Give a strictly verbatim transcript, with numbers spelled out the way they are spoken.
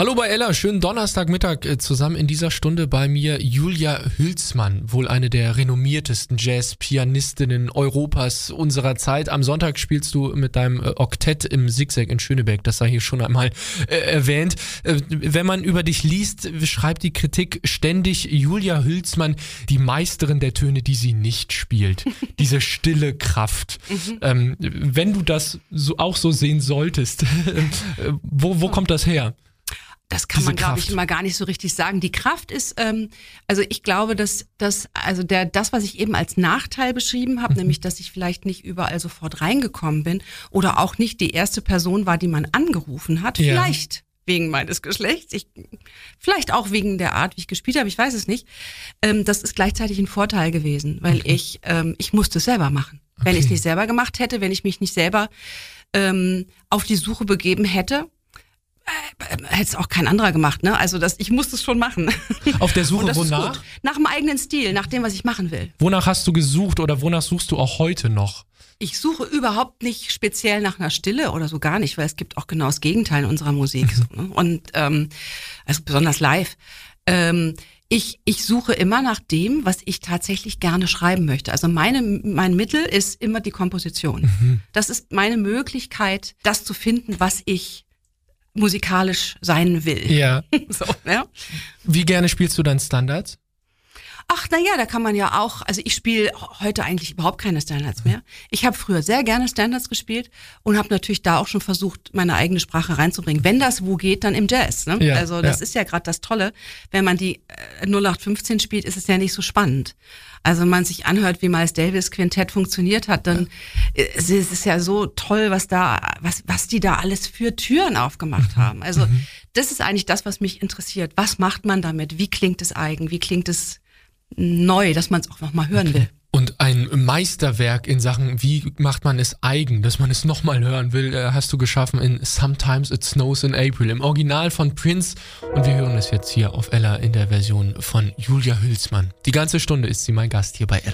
Hallo bei Ella, schönen Donnerstagmittag äh, zusammen in dieser Stunde bei mir Julia Hülsmann, wohl eine der renommiertesten Jazz-Pianistinnen Europas unserer Zeit. Am Sonntag spielst du mit deinem äh, Oktett im Zigzag in Schöneberg, das sei hier schon einmal äh, erwähnt. Äh, wenn man über dich liest, schreibt die Kritik ständig Julia Hülsmann, die Meisterin der Töne, die sie nicht spielt. Diese stille Kraft. Mhm. Ähm, wenn du das so, auch so sehen solltest, äh, wo, wo kommt das her? Das kann Diese man, glaube ich, Kraft. immer gar nicht so richtig sagen. Die Kraft ist, ähm, also ich glaube, dass, dass also der das, was ich eben als Nachteil beschrieben habe, mhm. nämlich, dass ich vielleicht nicht überall sofort reingekommen bin oder auch nicht die erste Person war, die man angerufen hat, Ja. vielleicht wegen meines Geschlechts, ich, vielleicht auch wegen der Art, wie ich gespielt habe, ich weiß es nicht. Ähm, das ist gleichzeitig ein Vorteil gewesen, weil Okay. ich, ähm, ich musste es selber machen. Wenn Okay. ich es nicht selber gemacht hätte, wenn ich mich nicht selber ähm, auf die Suche begeben hätte, hätte es auch kein anderer gemacht, ne? Also das, ich musste es schon machen. Auf der Und Suche das ist wonach? gut. Nach dem eigenen Stil, nach dem, was ich machen will. Wonach hast du gesucht oder wonach suchst du auch heute noch? Ich suche überhaupt nicht speziell nach einer Stille oder so, gar nicht, weil es gibt auch genau das Gegenteil in unserer Musik. So, ne? Und ähm, also besonders live. Ähm, ich, ich suche immer nach dem, was ich tatsächlich gerne schreiben möchte. Also meine, mein Mittel ist immer die Komposition. Mhm. Das ist meine Möglichkeit, das zu finden, was ich musikalisch sein will. Ja. So, ja. Wie gerne spielst du dann Standards? Ach, na ja, da kann man ja auch, also ich spiele heute eigentlich überhaupt keine Standards mehr. Ich habe früher sehr gerne Standards gespielt und habe natürlich da auch schon versucht, meine eigene Sprache reinzubringen. Wenn das wo geht, dann im Jazz. Ne? Ja, also das ja. ist ja gerade das Tolle. Wenn man die äh, null acht fünfzehn spielt, ist es ja nicht so spannend. Also wenn man sich anhört, wie Miles Davis Quintett funktioniert hat, dann äh, es ist es ja so toll, was da, was, was die da alles für Türen aufgemacht haben. Also Mhm. das ist eigentlich das, was mich interessiert. Was macht man damit? Wie klingt es eigen? Wie klingt es neu, dass man es auch noch mal hören will? Und ein Meisterwerk in Sachen, wie macht man es eigen, dass man es nochmal hören will, äh, hast du geschaffen in Sometimes It Snows in April, im Original von Prince. Und wir hören es jetzt hier auf Ella in der Version von Julia Hülsmann. Die ganze Stunde ist sie mein Gast hier bei Ella.